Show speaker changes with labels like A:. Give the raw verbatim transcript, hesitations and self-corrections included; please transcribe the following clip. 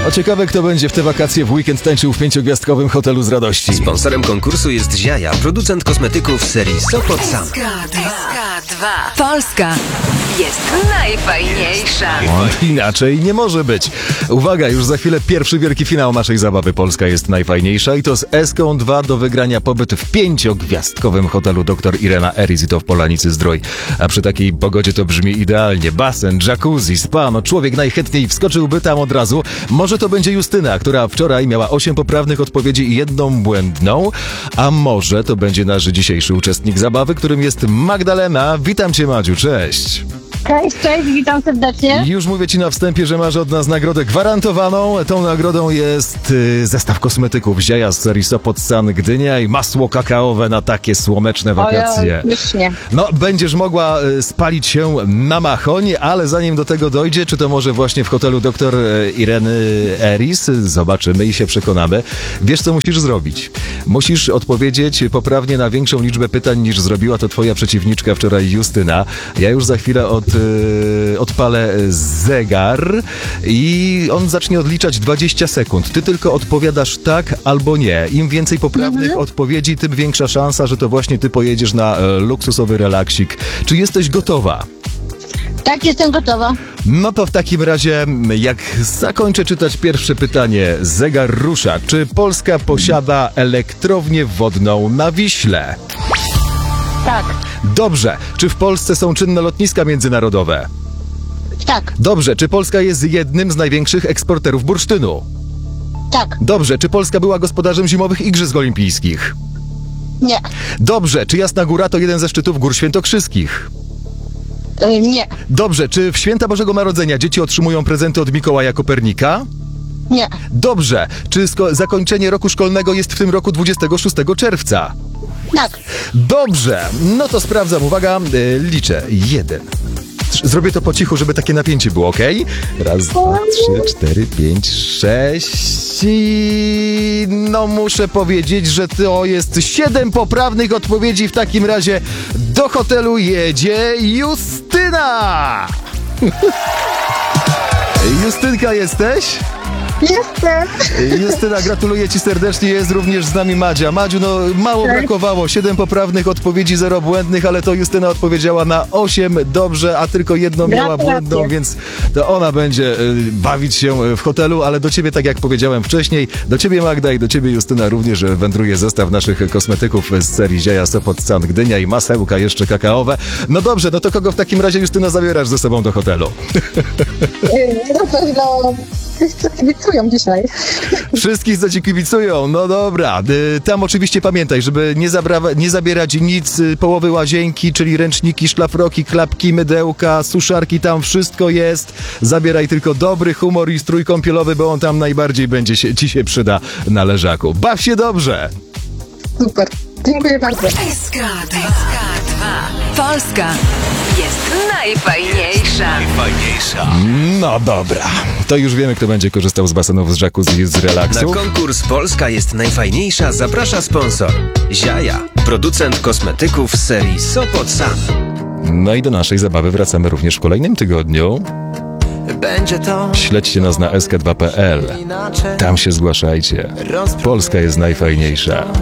A: O, ciekawe, kto będzie w te wakacje w weekend tańczył w pięciogwiazdkowym hotelu z radości.
B: Sponsorem konkursu jest Ziaja, producent kosmetyków serii Sopot Sam.
C: S K dwa. Polska jest najfajniejsza.
A: O, inaczej nie może być. Uwaga, już za chwilę pierwszy wielki finał naszej zabawy. Polska jest najfajniejsza i to z S K dwa do wygrania pobyt w pięciogwiazdkowym hotelu doktor Irena Eris i to w Polanicy Zdrój. A przy takiej pogodzie to brzmi idealnie. Basen, jacuzzi, spa, no człowiek najchętniej wskoczyłby tam od razu. Może to będzie Justyna, która wczoraj miała osiem poprawnych odpowiedzi i jedną błędną. A może to będzie nasz dzisiejszy uczestnik zabawy, którym jest Magdalena. Witam cię, Madziu, cześć.
D: Cześć, cześć, witam serdecznie.
A: Już mówię ci na wstępie, że masz od nas nagrodę gwarantowaną. Tą nagrodą jest y, zestaw kosmetyków Ziaja z serii Sopot San Gdynia i masło kakaowe na takie słoneczne wakacje.
D: Ojoj, pysznie.
A: No, będziesz mogła y, spalić się na machoń, ale zanim do tego dojdzie, czy to może właśnie w hotelu doktor y, Ireny Eris, zobaczymy i się przekonamy. Wiesz, co musisz zrobić? Musisz odpowiedzieć poprawnie na większą liczbę pytań, niż zrobiła to twoja przeciwniczka wczoraj, Justyna. Ja już za chwilę od Yy, odpalę zegar i on zacznie odliczać dwadzieścia sekund. Ty tylko odpowiadasz tak albo nie. Im więcej poprawnych mhm. odpowiedzi, tym większa szansa, że to właśnie ty pojedziesz na e, luksusowy relaksik. Czy jesteś gotowa?
D: Tak, jestem gotowa.
A: No to w takim razie, jak zakończę czytać pierwsze pytanie, zegar rusza. Czy Polska posiada elektrownię wodną na Wiśle?
D: Tak.
A: Dobrze. Czy w Polsce są czynne lotniska międzynarodowe?
D: Tak.
A: Dobrze. Czy Polska jest jednym z największych eksporterów bursztynu?
D: Tak.
A: Dobrze. Czy Polska była gospodarzem zimowych Igrzysk Olimpijskich?
D: Nie.
A: Dobrze. Czy Jasna Góra to jeden ze szczytów gór świętokrzyskich?
D: Yy, nie.
A: Dobrze. Czy w święta Bożego Narodzenia dzieci otrzymują prezenty od Mikołaja Kopernika?
D: Nie.
A: Dobrze. Czy sko- zakończenie roku szkolnego jest w tym roku dwudziestego szóstego czerwca?
D: Tak.
A: Dobrze, no to sprawdzam, uwaga, yy, liczę. Jeden. Zrobię to po cichu, żeby takie napięcie było, okej? Okay? Raz, dwa, trzy, cztery, pięć, sześć i... No muszę powiedzieć, że to jest siedem poprawnych odpowiedzi. W takim razie do hotelu jedzie Justyna! Justynka, jesteś?
D: Jestem.
A: Justyna, gratuluję ci serdecznie, jest również z nami Madzia. Madziu, no mało
D: Cześć.
A: brakowało, siedem poprawnych odpowiedzi, zero błędnych, ale to Justyna odpowiedziała na osiem dobrze, a tylko jedną miała
D: Gratulacje.
A: błędną, więc to ona będzie y, bawić się w hotelu, ale do ciebie, tak jak powiedziałem wcześniej, do ciebie Magda i do ciebie Justyna również wędruje zestaw naszych kosmetyków z serii Ziaja Sopot San Gdynia i masełka jeszcze kakaowe. No dobrze, no to kogo w takim razie, Justyna, zabierasz ze sobą do hotelu?
D: Yy, na pewno wszyscy kibicują dzisiaj.
A: Wszystkich, co ci kibicują, no dobra. Y, tam oczywiście pamiętaj, żeby nie, zabra- nie zabierać nic, y, połowy łazienki, czyli ręczniki, szlafroki, klapki, mydełka, suszarki, tam wszystko jest. Zabieraj tylko dobry humor i strój kąpielowy, bo on tam najbardziej będzie się, ci się przyda na leżaku. Baw się dobrze!
D: Super. Dziękuję bardzo.
C: S K dwa. Polska jest najfajniejsza.
B: Najfajniejsza.
A: No dobra, to już wiemy, kto będzie korzystał z basenów, z jacuzzi, z
B: Na
A: relaksu.
B: konkurs Polska jest najfajniejsza zaprasza sponsor Ziaja, producent kosmetyków serii Sopot Sam.
A: No i do naszej zabawy wracamy również w kolejnym tygodniu.
E: Będzie to
A: Śledźcie nas na S K dwa kropka P L.
E: inaczej.
A: Tam się zgłaszajcie. Polska jest najfajniejsza.